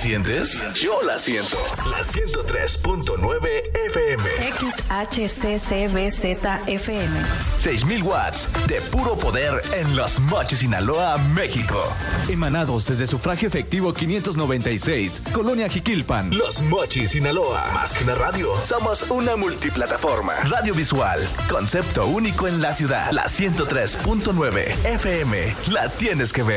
sientes? Yo la siento. La 103.9 FM. XHCCBZFM. 6,000 watts de puro poder en Los Mochis, Sinaloa, México. Emanados desde Sufragio Efectivo 596, Colonia Jiquilpan. Los Mochis, Sinaloa. Más que una radio, somos una multiplataforma. Radio visual, concepto único en la ciudad. La 103.9 FM. La tienes que ver.